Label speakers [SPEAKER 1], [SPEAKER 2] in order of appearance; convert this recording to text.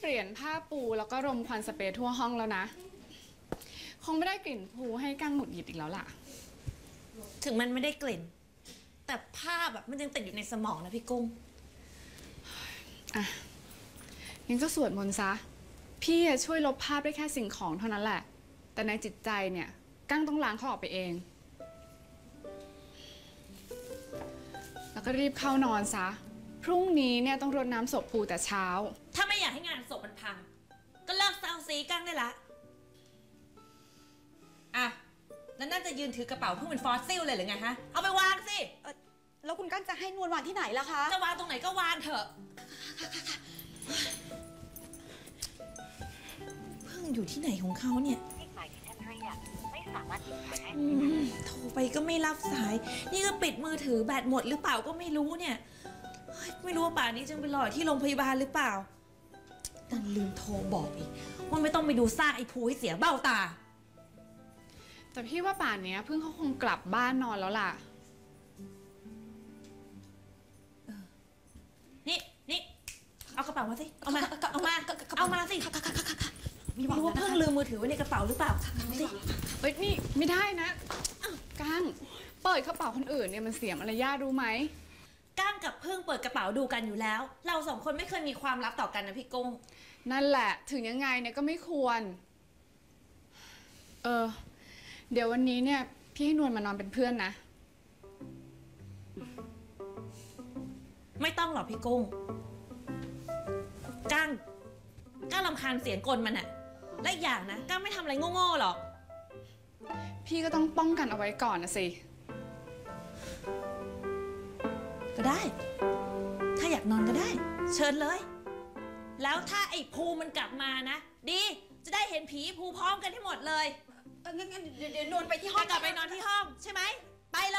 [SPEAKER 1] ปลี่ยนผ้าปูแล้วก็รมควันสเปรย์ทั่วห้องแล้วนะคงไม่ได้กลิ่นพูให้กั้งหงุดหงิดอีกแล้วล่ะ
[SPEAKER 2] ถึงมันไม่ได้กลิ่นแต่ภาพมันยังติดอยู่ในสมองนะพี่กุ้ง
[SPEAKER 1] อ่ะงั้นก็สวดมนต์ซะพี่ช่วยลบภาพได้แค่สิ่งของเท่านั้นแหละแต่ในจิตใจเนี่ยกั้งต้องล้างเขาออกไปเองแล้วก็รีบเข้านอนซะพรุ่งนี้เนี่ยต้องรดน้ำศพภูแต่เช้า
[SPEAKER 2] ถ้าไม่อยากให้งานศพมันพังก็เลิกเซาซีกั้งได้ละอ่ะแล้วน่าจะยืนถือกระเป๋าเพิ่งเป็นฟอสซิลเลยหรือไงฮะเอาไปวางสิ
[SPEAKER 3] แล้วคุณกั้งจะให้นวลวางที่ไหนล่ะคะ
[SPEAKER 2] จะวางตรงไหนก็วางเถอะเพิ่งอยู่ที่ไหนของเขาเนี่ยหมายที่ท่านเรียกไม่สามารถติดต่อได้โทรไปก็ไม่รับสายนี่ก็ปิดมือถือแบตหมดหรือเปล่าก็ไม่รู้เนี่ยไม่รู้ว่าป่านนี้จึงไปรอที่โรงพยาบาลหรือเปล่าดันลืมโทรบอกอีกว่าไม่ต้องไปดูซากไอ้ภูให้เสียเบ้าตา
[SPEAKER 1] แต่พี่ว่าป่านนี้พึ่งเขาคงกลับบ้านนอนแล้วล่ะ
[SPEAKER 2] นี่เอากระเป๋ามาสิเอามาสิไม่รู้ว่าเพิ่งลืมมือถือไว้ในกระเป๋าหรือเปล่าเอาสิ
[SPEAKER 1] เฮ้ยนี่ไม่ได้นะกั้งเปิดกระเป๋าคนอื่นเนี่ยมันเสียมารยาทรู้ไหม
[SPEAKER 2] ก้างกับเพิ่งเปิดกระเป๋าดูกันอยู่แล้วเราสองคนไม่เคยมีความลับต่อกันนะพี่กุ้ง
[SPEAKER 1] นั่นแหละถึงยังไงเนี่ยก็ไม่ควรเดี๋ยววันนี้เนี่ยพี่ให้นวลมานอนเป็นเพื่อนนะ
[SPEAKER 2] ไม่ต้องหรอกพี่กุ้งก้างรำคาญเสียงกลมันอะและอีกอย่างนะก้างไม่ทำอะไรโง่ๆหรอก
[SPEAKER 1] พี่ก็ต้องป้องกันเอาไว้ก่อนนะสิ
[SPEAKER 2] ก็ได้ถ้าอยากนอนก็ได้เชิญเลยแล้วถ้าไอ้ภูมันกลับมานะดีจะได้เห็นผีภูพร้อมกันให้หมดเลย
[SPEAKER 3] งั้นเดี๋ยวนวลไปที่ห้อง
[SPEAKER 2] กลับไปนอนที่ห้องใช่ไหมไปเลย